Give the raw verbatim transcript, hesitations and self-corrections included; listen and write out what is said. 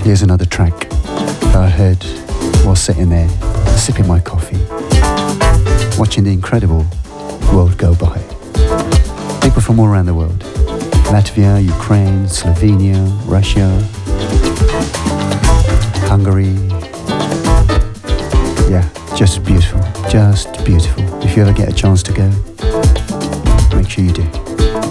Here's another track that I heard while sitting there, sipping my coffee, watching the incredible world go by. People from all around the world. Latvia, Ukraine, Slovenia, Russia, Hungary. Yeah, just beautiful, just beautiful. If you ever get a chance to go, make sure you do.